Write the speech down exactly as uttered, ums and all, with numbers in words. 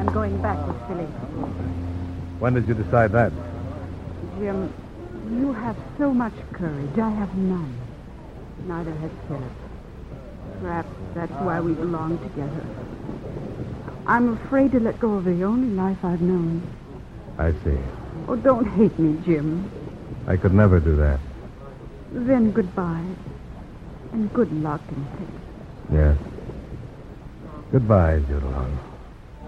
I'm going back with Philip. When did you decide that? Jim, you have so much courage. I have none. Neither has Philip. Perhaps that's why we belong together. I'm afraid to let go of the only life I've known. I see. Oh, don't hate me, Jim. I could never do that. Then goodbye. And good luck in Texas. Yes. Goodbye, Judalon.